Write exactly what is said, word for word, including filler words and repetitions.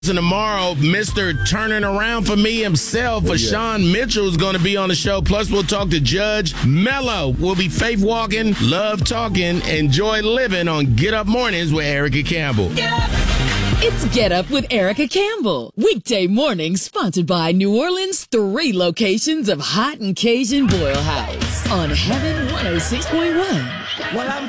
And tomorrow, Mister Turning Around for Me himself, oh, yeah. Sean Mitchell, is going to be on the show. Plus, we'll talk to Judge Mello. We'll be faith walking, love talking, enjoy living on Get Up Mornings with Erica Campbell. It's Get Up with Erica Campbell. Weekday mornings sponsored by New Orleans' three locations of Hot and Cajun Boil House on Heaven one oh six point one. Well, I'm